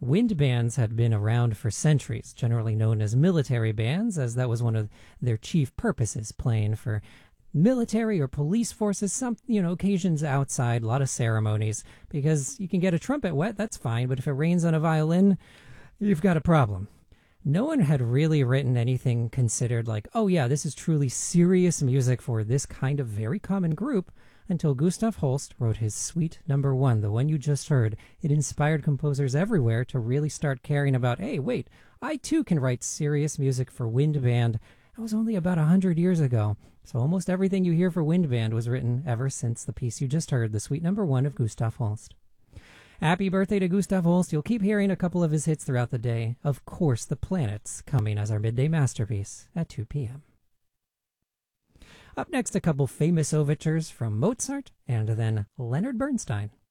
Wind bands had been around for centuries, generally known as military bands, as that was one of their chief purposes, playing for military or police forces, some occasions outside, a lot of ceremonies, because you can get a trumpet wet, that's fine, but if it rains on a violin, you've got a problem. No one had really written anything considered like, oh yeah, this is truly serious music for this kind of very common group, until Gustav Holst wrote his Suite Number 1, the one you just heard. It inspired composers everywhere to really start caring about, hey, wait, I too can write serious music for wind band. That was only about 100 years ago. So almost everything you hear for wind band was written ever since the piece you just heard, the Suite Number 1 of Gustav Holst. Happy birthday to Gustav Holst. You'll keep hearing a couple of his hits throughout the day. Of course, The Planets coming as our midday masterpiece at 2 p.m. Up next, a couple famous overtures from Mozart and then Leonard Bernstein.